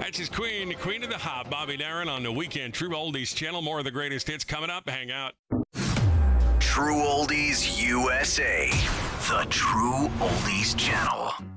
That's his queen of the hop, Bobby Darin on the Weekend True Oldies channel. More of the greatest hits coming up. Hang out. True Oldies USA, the True Oldies channel.